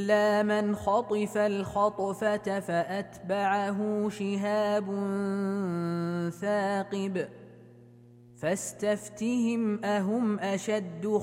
إلا من خطف الخطفة فأتبعه شهاب ثاقب فاستفتهم أهم أشد